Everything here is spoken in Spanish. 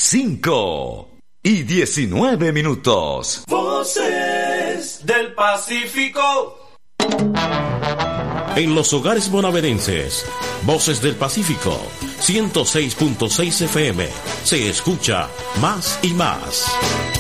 5:19. Voces del Pacífico. En los hogares bonaerenses, Voces del Pacífico, 106.6 FM, se escucha más y más.